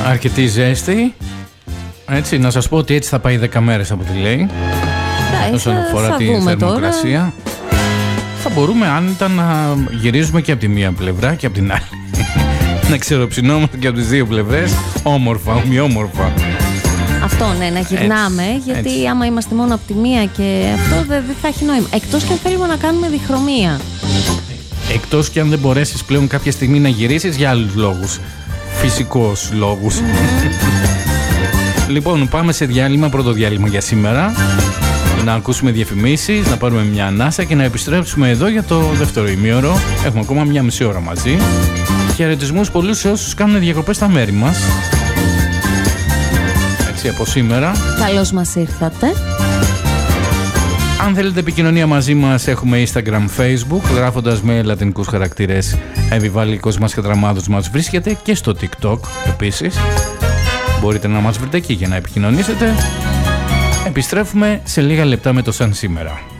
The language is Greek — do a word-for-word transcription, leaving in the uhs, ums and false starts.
αρκετή ζέστη. Έτσι, να σας πω ότι έτσι θα πάει δέκα μέρες από ό,τι λέει. Όσον αφορά τη θερμοκρασία. Τώρα. Θα μπορούμε αν ήταν να γυρίζουμε και από τη μία πλευρά και από την άλλη. Να ξεροψινόμαστε και από τις δύο πλευρές. Όμορφα, ομοιόμορφα. Αυτό, ναι, να γυρνάμε. Έτσι, γιατί έτσι. Άμα είμαστε μόνο από τη μία και αυτό δεν δε θα έχει νόημα. Εκτός και αν θέλουμε να κάνουμε διχρωμία. Εκτός και αν δεν μπορέσεις πλέον κάποια στιγμή να γυρίσεις για άλλους λόγους. Φυσικούς λόγους. Mm-hmm. Λοιπόν, πάμε σε διάλειμμα, πρώτο διάλειμμα για σήμερα. Να ακούσουμε διαφημίσεις, να πάρουμε μια ανάσα και να επιστρέψουμε εδώ για το δεύτερο ημίωρο. Έχουμε ακόμα μια μισή ώρα μαζί. Χαιρετισμούς πολλούς σε όσους κάνουν διακοπές στα μέρη μας. Έτσι από σήμερα. Καλώς μας ήρθατε. Αν θέλετε επικοινωνία μαζί μας, έχουμε Instagram, Facebook, γράφοντας με λατινικούς χαρακτήρες Εμβιβάλικος μας και Δραμάδος μας βρίσκεται και στο TikTok επίσης. Μπορείτε να μας βρείτε εκεί για να επικοινωνήσετε. Επιστρέφουμε σε λίγα λεπτά με το σαν σήμερα.